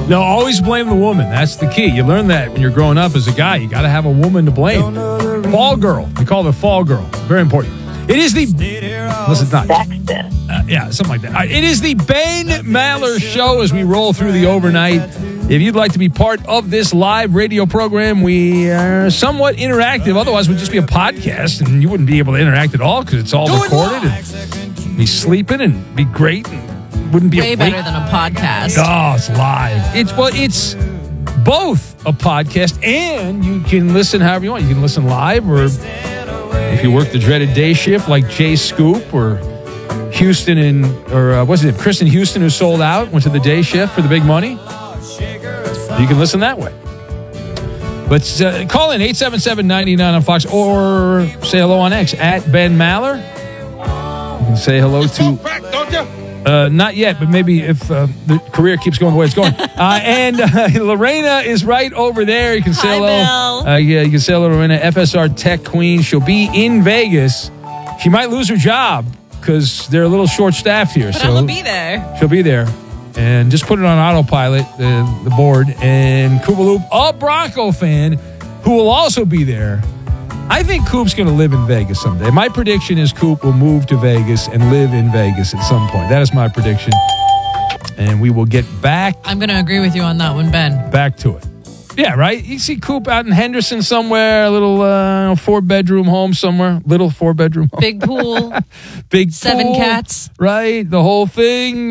No, always blame the woman. That's the key. You learn that when you're growing up as a guy. You got to have a woman to blame. Fall girl. They call it the fall girl. Very important. It is the... Listen, not. Yeah, something like that. It is the Ben Maller Show as we roll through the overnight. If you'd like to be part of this live radio program, we are somewhat interactive. Otherwise, it would just be a podcast, and you wouldn't be able to interact at all because it's all recorded. And be sleeping and be great and wouldn't be way better than a podcast. Oh, it's live. It's both a podcast and you can listen however you want. You can listen live, or if you work the dreaded day shift like Jay Scoop or Houston Kristen Houston, who sold out, went to the day shift for the big money. You can listen that way. But call in 877-99 on Fox or say hello on X at Ben Maller. You can say hello to... not yet, but maybe if the career keeps going the way it's going. And Lorena is right over there. You can say hello. Bill. You can say hello to Lorena, FSR Tech Queen. She'll be in Vegas. She might lose her job because they're a little short-staffed here. But I'll be there. She'll be there. And just put it on autopilot, the board. And Koopaloop, a Bronco fan, who will also be there. I think Coop's going to live in Vegas someday. My prediction is Coop will move to Vegas and live in Vegas at some point. That is my prediction. And we will get back. I'm going to agree with you on that one, Ben. Back to it. Yeah, right? You see Coop out in Henderson somewhere, a little 4-bedroom home somewhere. Little 4-bedroom home. Big pool. Big 7 pool, cats. Right? The whole thing,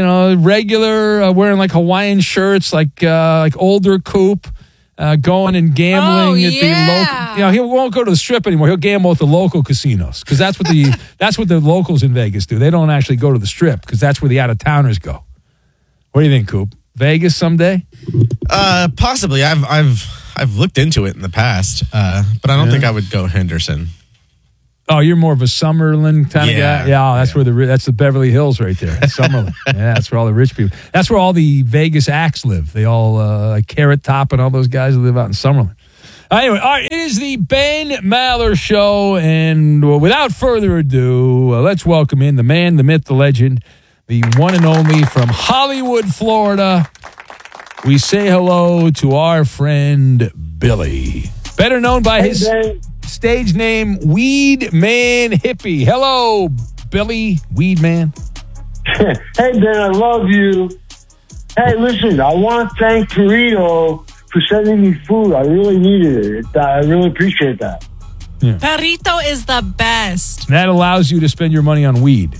regular, wearing like Hawaiian shirts, like older Coop. Going and gambling at the local. He won't go to the Strip anymore. He'll gamble at the local casinos because that's what the locals in Vegas do. They don't actually go to the Strip because that's where the out of towners go. What do you think, Coop? Vegas someday? Possibly. I've looked into it in the past, but I don't think I would go Henderson. Oh, you're more of a Summerlin kind of guy? Yeah, that's the Beverly Hills right there. Summerlin. Yeah, that's where all the rich people. That's where all the Vegas acts live. They all, like Carrot Top and all those guys live out in Summerlin. Anyway, all right, it is the Ben Maller Show, and without further ado, let's welcome in the man, the myth, the legend, the one and only from Hollywood, Florida. We say hello to our friend Billy, better known by his stage name, Weed Man Hippie. Hello, Billy Weed Man. Hey, Ben, I love you. Hey, listen, I want to thank Perito for sending me food. I really needed it. I really appreciate that. Yeah. Perito is the best. That allows you to spend your money on weed.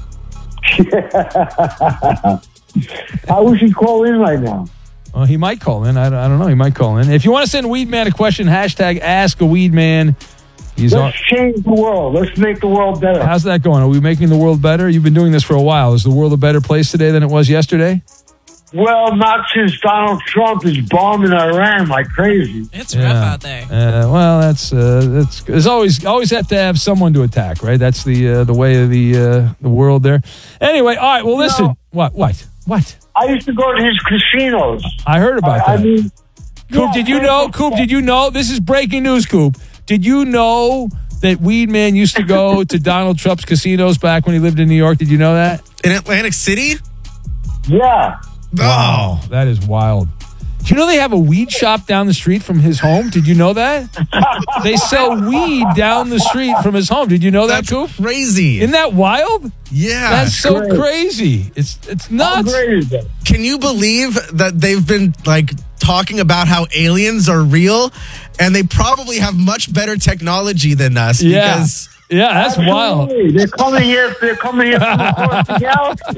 I wish he'd call in right now. Well, he might call in. I don't know. He might call in. If you want to send Weed Man a question, hashtag Ask a Weed Man. Let's change the world. Let's make the world better. How's that going? Are we making the world better? You've been doing this for a while. Is the world a better place today than it was yesterday? Well, not since Donald Trump is bombing Iran like crazy. It's rough out there. Well, that's there's always have to have someone to attack, right? That's the way of the world there. Anyway, all right. Well, listen. No. What? I used to go to his casinos. I heard about that. I mean, Coop, did you know? Coop, did you know? This is breaking news, Coop. Did you know that Weed Man used to go to Donald Trump's casinos back when he lived in New York? Did you know that? In Atlantic City? Yeah. Wow, that is wild. Do you know they have a weed shop down the street from his home? Did you know that? They sell weed down the street from his home. Did you know that, Coop? Crazy. Isn't that wild? Yeah. That's so crazy. It's nuts. Can you believe that they've been talking about how aliens are real, and they probably have much better technology than us? Yeah. Because yeah, that's wild. They're coming here from across the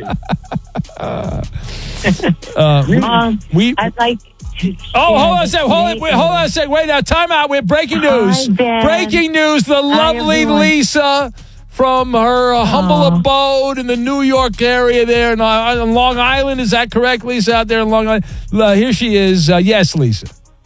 galaxy. I'd like to. Hold on a second. Wait now. Time out. We have breaking news. Breaking news. The lovely Lisa from her humble abode in the New York area there on Long Island. Is that correct, Lisa, out there in Long Island? Here she is. Yes, Lisa.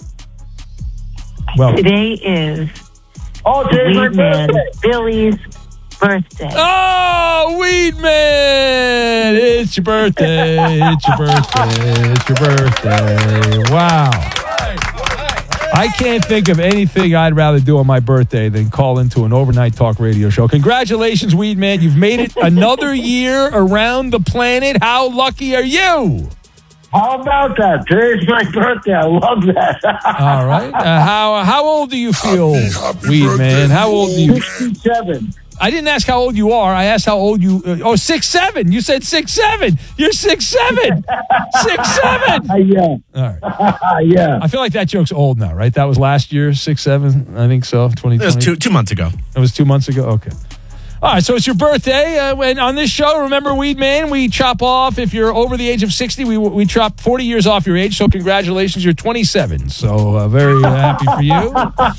Well, today is today's my birthday. Billy's birthday. Oh, Weed Man! It's your birthday. It's your birthday. It's your birthday. Wow. I can't think of anything I'd rather do on my birthday than call into an overnight talk radio show. Congratulations, Weed Man. You've made it another year around the planet. How lucky are you? How about that? Today's my birthday. I love that. All right. How old do you feel, Weed Man? How old do you? 67. I didn't ask how old you are. I asked how old you. 6'7". You said 6'7". You're 6'7". 6'7". Yeah. All right. Yeah. I feel like that joke's old now, right? That was last year, 6'7". I think so. 2020. It was two months ago. It was 2 months ago. Okay. All right, so it's your birthday. And on this show, remember, Weed Man, we chop off, if you're over the age of 60, we chop 40 years off your age. So congratulations, you're 27. So very happy for you.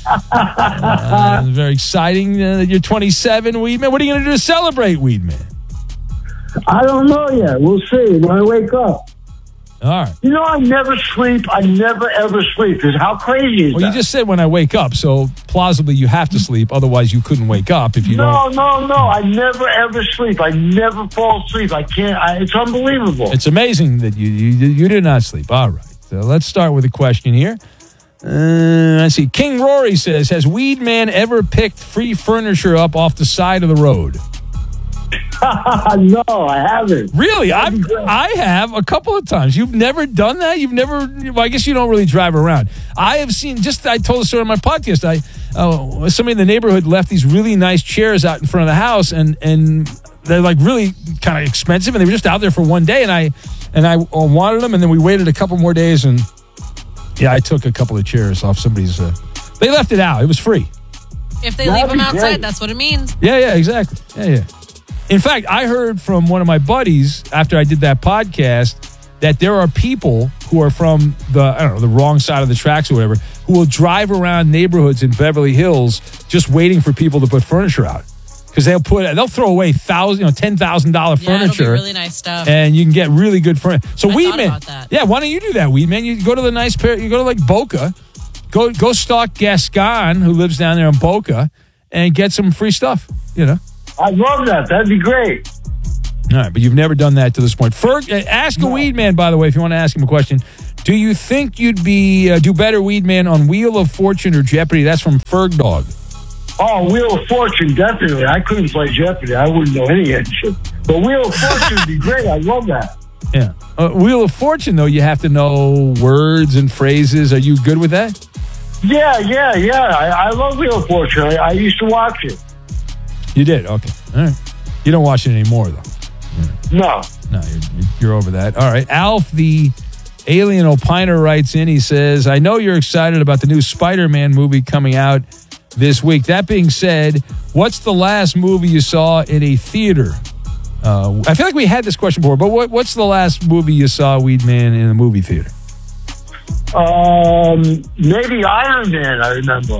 Very exciting that you're 27, Weed Man. What are you going to do to celebrate, Weed Man? I don't know yet. We'll see when I wake up. All right. You know, I never sleep. I never, ever sleep. Because how crazy is that? Well, you just said when I wake up, so plausibly you have to sleep. Otherwise, you couldn't wake up if you don't. No. I never, ever sleep. I never fall asleep. I can't. It's unbelievable. It's amazing that you did not sleep. All right. So let's start with a question here. Let's see. King Rory says, has Weed Man ever picked free furniture up off the side of the road? No, I haven't. Really? I have a couple of times. You've never done that? You've never... Well, I guess you don't really drive around. I have seen... I told a story on my podcast. Somebody in the neighborhood left these really nice chairs out in front of the house, and they're like really kind of expensive, and they were just out there for one day, and I wanted them, and then we waited a couple more days, and yeah, I took a couple of chairs off somebody's... they left it out. It was free. If they That'd leave them be outside, great. that's what it means. Yeah, exactly. Yeah. In fact, I heard from one of my buddies after I did that podcast that there are people who are from the wrong side of the tracks or whatever, who will drive around neighborhoods in Beverly Hills just waiting for people to put furniture out. Because they'll throw away $10,000 furniture. It'll be really nice stuff. And you can get really good furniture. So I Weed thought Man, about that. yeah, why don't you do that, Weed Man? You go to the nice pair. You go to like Boca, go stalk Gascon, who lives down there in Boca, and get some free stuff. You know. I love that. That'd be great. All right, but you've never done that to this point. Ferg, ask a Weed Man, by the way, if you want to ask him a question. Do you think you'd do better, Weed Man, on Wheel of Fortune or Jeopardy? That's from Ferg Dog. Oh, Wheel of Fortune, definitely. I couldn't play Jeopardy. I wouldn't know any of that shit. But Wheel of Fortune would be great. I love that. Yeah. Wheel of Fortune, though, you have to know words and phrases. Are you good with that? Yeah. I love Wheel of Fortune. I used to watch it. You did? Okay. All right. You don't watch it anymore, though. No. No, you're over that. All right. Alf, the alien opiner, writes in. He says, I know you're excited about the new Spider-Man movie coming out this week. That being said, what's the last movie you saw in a theater? I feel like we had this question before, but what's the last movie you saw, Weed Man, in a movie theater? Maybe Iron Man, I remember.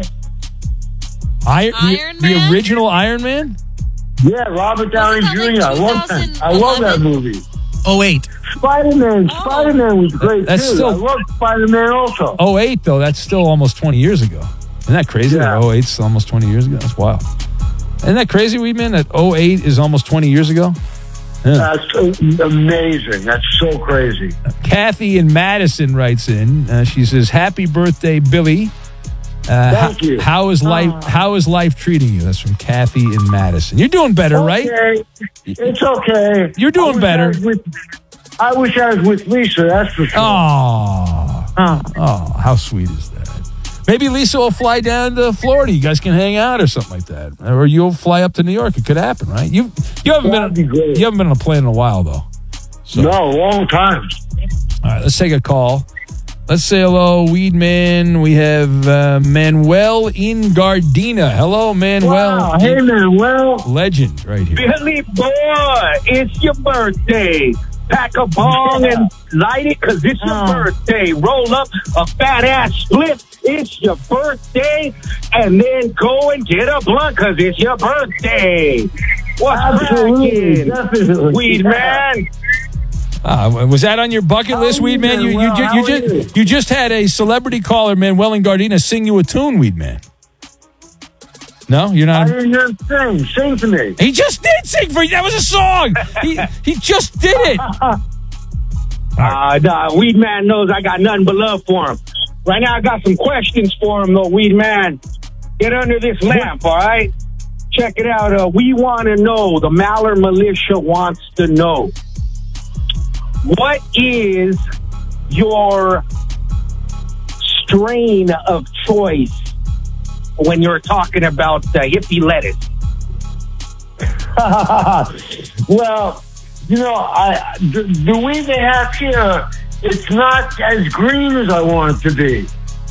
Iron the Man? original Iron Man? Yeah, Robert Downey Wasn't that Jr. like I love that. I love that 2011? movie. 08. Spider-Man. Oh. Spider-Man was great, That's too. still- I love Spider-Man also. 08, though, that's still almost 20 years ago. Isn't that crazy? Yeah. That 08's almost 20 years ago? That's wild. Isn't that crazy, Weed Man, that 08 is almost 20 years ago? Yeah. That's amazing. That's so crazy. Kathy in Madison writes in. She says, happy birthday, Billy. Thank you. How is life treating you? That's from Kathy in Madison. You're doing better, right? Okay. It's okay. You're doing better. I wish I was with Lisa, that's for sure. Oh, how sweet is that? Maybe Lisa will fly down to Florida. You guys can hang out or something like that. Or you'll fly up to New York. It could happen, right? You haven't That'd be great. been on a plane in a while, though. So, No, long time. all right, let's take a call. Let's say hello, Weed Man. We have Manuel in Gardena. Hello, Manuel. Wow. Hey, Manuel. Legend right here. Billy boy, it's your birthday. Pack a bong and light it because it's your birthday. Roll up a fat ass split. It's your birthday. And then go and get a blunt because it's your birthday. What's Absolutely. cracking? Definitely. Weed man. Was that on your bucket list, Weed Man? You just had a celebrity caller, Manuel in Gardena, sing you a tune, Weed Man. No, you're I not. didn't hear him sing. Sing to me. He just did sing for you. That was a song. He just did it. Weed man knows I got nothing but love for him. Right now I got some questions for him, though, Weed man. Get under this lamp, all right? Check it out. We want to know, the Maller Militia wants to know, what is your strain of choice when you're talking about hippie lettuce? Well, the weed they have here, it's not as green as I want it to be.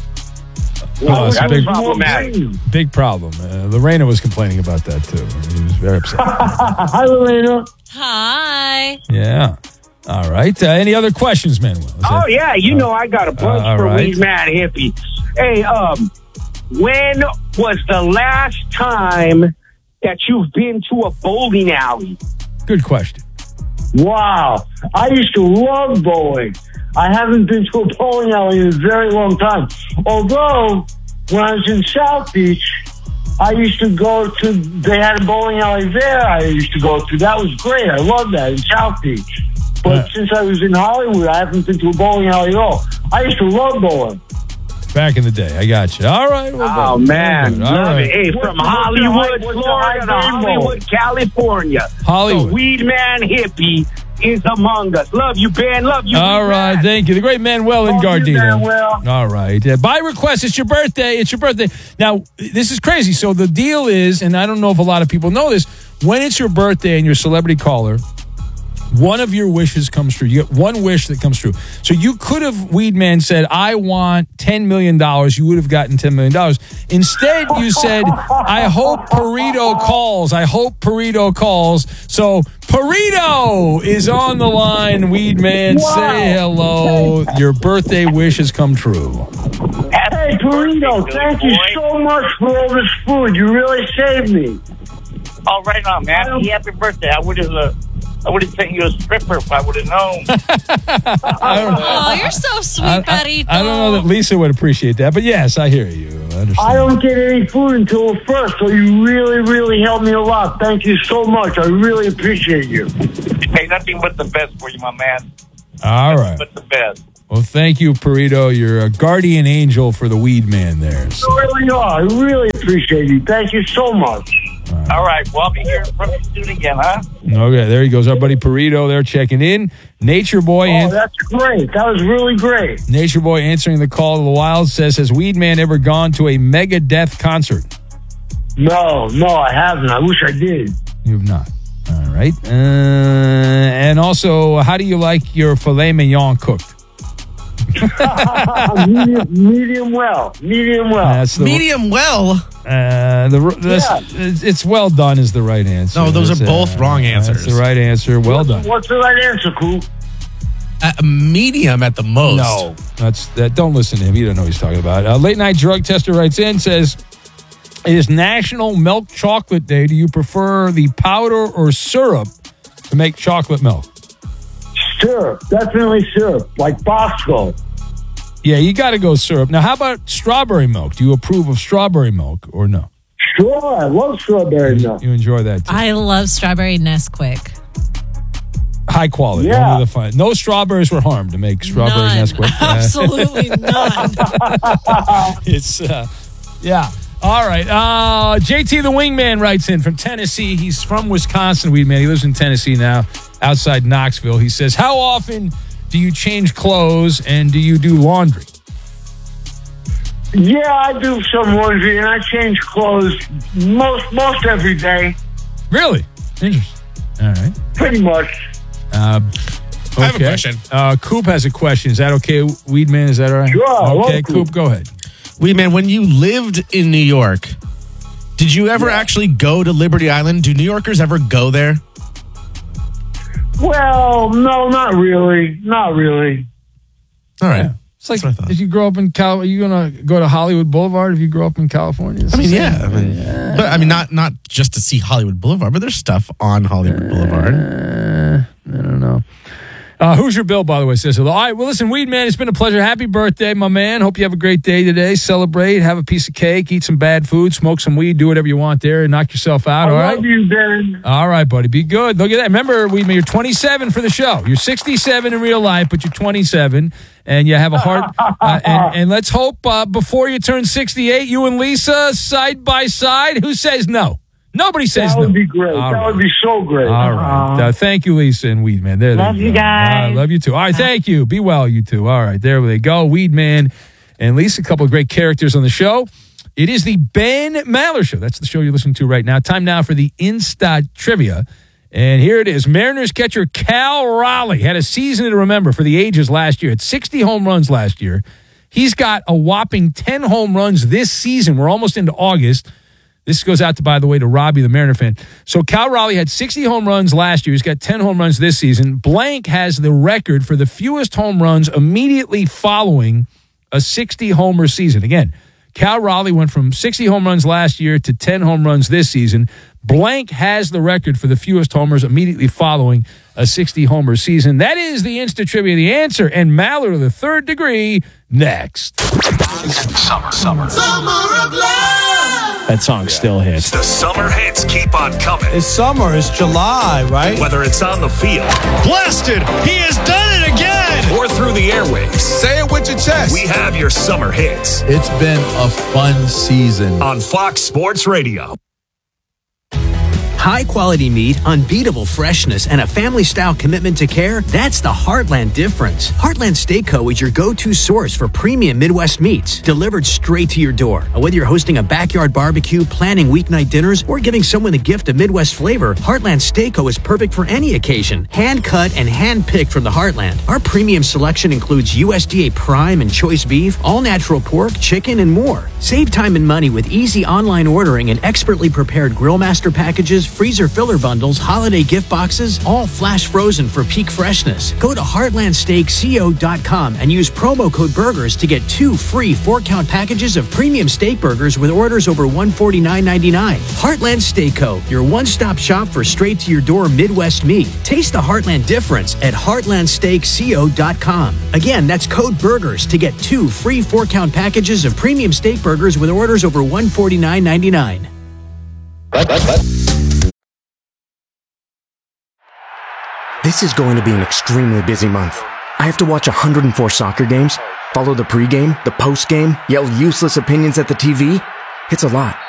Oh, it's a That's big, problematic. big problem. Lorena was complaining about that too. He was very upset. Hi, Lorena. Hi. Yeah. All right. Any other questions, Manuel? Oh, yeah. I got a bunch all for right. Weed Man Hippie. Hey, when was the last time that you've been to a bowling alley? Good question. Wow. I used to love bowling. I haven't been to a bowling alley in a very long time. Although, when I was in South Beach, I used to go to, they had a bowling alley there I used to go to. That was great. I loved that in South Beach. But since I was in Hollywood, I haven't been to a bowling alley at all. I used to love bowling. Back in the day. I got you. All right. Oh, man. All Love right. it. Hey, from Hollywood, Florida to Hollywood, California. Hollywood. The Weed Man Hippie is among us. Love you, Ben. Love you. All Weed right. Man. Thank you. The great Manuel in Love you, Gardena. Manuel. All right. By request, it's your birthday. It's your birthday. Now, this is crazy. So the deal is, and I don't know if a lot of people know this, when it's your birthday and you're a celebrity caller, one of your wishes comes true. You get one wish that comes true. So you could have, Weed Man said, I want $10 million. You would have gotten $10 million. Instead, you said, I hope Perito calls. I hope Perito calls. So Perito is on the line. Weed Man, say hello. Your birthday wish has come true. Hey, Perito, thank you so much for all this food. You really saved me. Oh, right on, man. Happy birthday. I would have sent you a stripper if I would have known. Oh, you're so sweet, Betty. I don't know that Lisa would appreciate that, but yes, I hear you. I understand. I don't get any food until the first, so you really, really helped me a lot. Thank you so much. I really appreciate you. Hey, nothing but the best for you, my man. All right. But the best. Well, thank you, Perito. You're a guardian angel for the Weed Man there. So. You really are. I really appreciate you. Thank you so much. All right. Well, I'll be hearing from you soon again, huh? Okay, there he goes. Our buddy Perito there checking in. Nature Boy. Oh, that's great. That was really great. Nature Boy answering the call to the wild says, has Weed Man ever gone to a Megadeth concert? No, I haven't. I wish I did. You have not. All right. And also, how do you like your filet mignon cooked? Medium well. That's the, Medium well. It's well done is the right answer. No, those are both wrong answers. That's the right answer. Well done. What's the right answer, Coop? Medium at the most. No, that's that. Don't listen to him. You don't know what he's talking about. Late night drug tester writes in, says, it is National Milk Chocolate Day. Do you prefer the powder or syrup to make chocolate milk? Syrup. Definitely syrup. Like Bosco. Yeah, you got to go syrup. Now, how about strawberry milk? Do you approve of strawberry milk or no? Sure, I love strawberry milk. You enjoy that too. I love strawberry Nesquik. High quality. Yeah. Only the fine. No strawberries were harmed to make strawberry None. Nesquik. Absolutely none. It's, yeah. All right. JT the Wingman writes in from Tennessee. He's from Wisconsin, Weed Man. He lives in Tennessee now, outside Knoxville. He says, how often do you change clothes and do you do laundry? Yeah, I do some laundry and I change clothes most every day. Really? Interesting. All right. Pretty much. I have a question. Coop has a question. Is that okay, Weed Man? Is that all right? Sure, I love Okay, Coop. Coop, go ahead. Weed Man, when you lived in New York, did you ever actually go to Liberty Island? Do New Yorkers ever go there? Well, no, not really. Not really. All right. It's like, That's what I thought. if you grow up in are you going to go to Hollywood Boulevard if you grow up in California? It's I mean, the yeah. same. But I mean, not just to see Hollywood Boulevard, but there's stuff on Hollywood Boulevard. I don't know. Who's your Bill, by the way, says hello. All right, well, listen, Weed Man, it's been a pleasure. Happy birthday, my man. Hope you have a great day today. Celebrate, have a piece of cake, eat some bad food, smoke some weed, do whatever you want there, and knock yourself out, all I right? love you, Ben. All right, buddy, be good. Look at that. Remember, Weed Man, you're 27 for the show. You're 67 in real life, but you're 27, and you have a heart. And let's hope before you turn 68, you and Lisa side by side. Who says no? Nobody says That would no. be great. All That right. would be so great. All right. Thank you, Lisa and Weedman. There Love they you go. guys. Love you too. All right. Thank you. Be well, you two. All right. There they go. Weedman and Lisa, a couple of great characters on the show. It is the Ben Maller Show. That's the show you're listening to right now. Time now for the Insta Trivia. And here it is. Mariners catcher Cal Raleigh had a season to remember for the ages last year. At 60 home runs last year. He's got a whopping 10 home runs this season. We're almost into August. This goes out, by the way, to Robbie, the Mariner fan. So Cal Raleigh had 60 home runs last year. He's got 10 home runs this season. Blank has the record for the fewest home runs immediately following a 60-homer season. Again, Cal Raleigh went from 60 home runs last year to 10 home runs this season. Blank has the record for the fewest homers immediately following a 60-homer season. That is the Insta Trivia, the answer, and Maller to the third degree next. Summer of love. That song still hits. The summer hits keep on coming. It's summer. It's July, right? Whether it's on the field. Blasted! He has done it again! Or through the airwaves. Say it with your chest. We have your summer hits. It's been a fun season. On Fox Sports Radio. High-quality meat, unbeatable freshness, and a family-style commitment to care, that's the Heartland difference. Heartland Steak Co. is your go-to source for premium Midwest meats, delivered straight to your door. Whether you're hosting a backyard barbecue, planning weeknight dinners, or giving someone a gift of Midwest flavor, Heartland Steak Co. is perfect for any occasion. Hand-cut and hand-picked from the Heartland. Our premium selection includes USDA prime and choice beef, all-natural pork, chicken, and more. Save time and money with easy online ordering and expertly prepared Grill Master packages, freezer filler bundles, holiday gift boxes, all flash frozen for peak freshness. Go to heartlandsteakco.com and use promo code BURGERS to get 2 free 4-count packages of premium steak burgers with orders over $149.99. Heartland Steak Co., your one-stop shop for straight-to-your-door Midwest meat. Taste the Heartland difference at heartlandsteakco.com. Again, that's code BURGERS to get 2 free 4-count packages of premium steak burgers with orders over $149.99. This is going to be an extremely busy month. I have to watch 104 soccer games, follow the pregame, the postgame, yell useless opinions at the TV. It's a lot.